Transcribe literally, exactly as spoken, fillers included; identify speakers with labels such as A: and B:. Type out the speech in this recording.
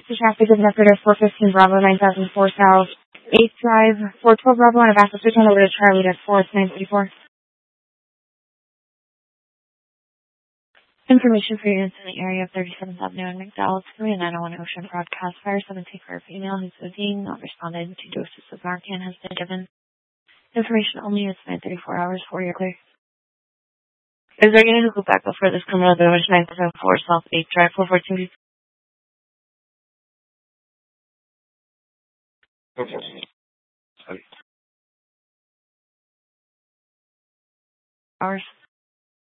A: to traffic is record of four fifteen Bravo, nine thousand four South, eighth Drive, four twelve Bravo, and I've asked to turn over to Charlie at four nine fifty-four. Information for units in the area of thirty-seventh Avenue and McDowell's three and nine oh one Ocean Broadcast. Fire seven take for a female who's being not responded. Two doses of Narcan has been given. Information only is nine thirty-four hours for your clear. Is there going to go back before this criminal damage nine seven four South eighth Drive four fourteen? Hours.